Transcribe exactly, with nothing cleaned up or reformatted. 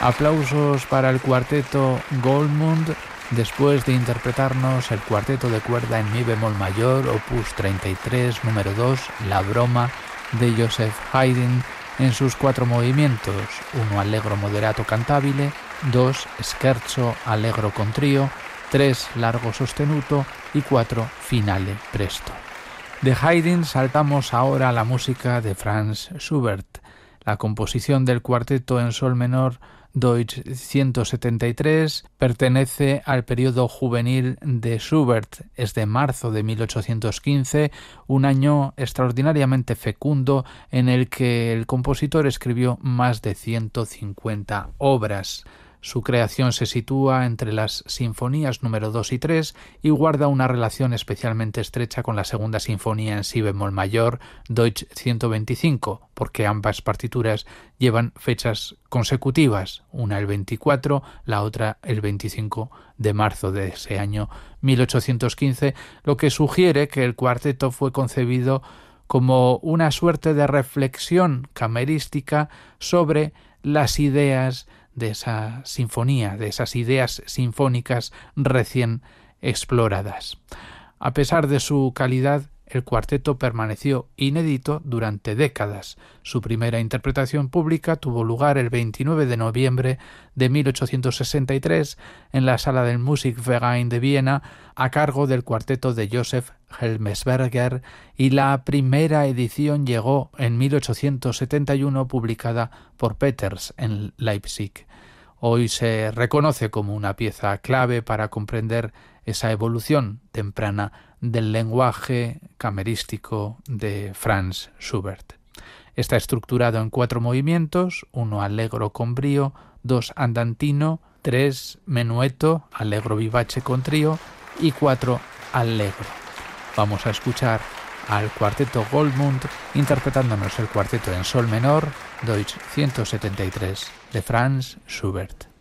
Aplausos para el cuarteto Goldmund, después de interpretarnos el cuarteto de cuerda en mi bemol mayor, opus treinta y tres, número dos, La broma, de Joseph Haydn, en sus cuatro movimientos: uno allegro moderato cantabile, dos scherzo allegro con trío, tres largo sostenuto y cuatro finale presto. De Haydn saltamos ahora a la música de Franz Schubert. La composición del cuarteto en sol menor Deutsch ciento setenta y tres pertenece al periodo juvenil de Schubert. Es de marzo de mil ochocientos quince, un año extraordinariamente fecundo en el que el compositor escribió más de ciento cincuenta obras. Su creación se sitúa entre las sinfonías número dos y tres y guarda una relación especialmente estrecha con la segunda sinfonía en si bemol mayor, Deutsch ciento veinticinco, porque ambas partituras llevan fechas consecutivas, una el veinticuatro, la otra el veinticinco de marzo de ese año mil ochocientos quince, lo que sugiere que el cuarteto fue concebido como una suerte de reflexión camerística sobre las ideas de esa sinfonía, de esas ideas sinfónicas recién exploradas. A pesar de su calidad, el cuarteto permaneció inédito durante décadas. Su primera interpretación pública tuvo lugar el veintinueve de noviembre de mil ochocientos sesenta y tres en la sala del Musikverein de Viena, a cargo del cuarteto de Joseph Hellmesberger, y la primera edición llegó en mil ochocientos setenta y uno, publicada por Peters en Leipzig. Hoy se reconoce como una pieza clave para comprender esa evolución temprana del lenguaje camerístico de Franz Schubert. Está estructurado en cuatro movimientos: uno allegro con brío, dos andantino, tres menueto, allegro vivace con trío y cuatro allegro. Vamos a escuchar al cuarteto Goldmund interpretándonos el cuarteto en sol menor, Deutsch ciento setenta y tres, de Franz Schubert.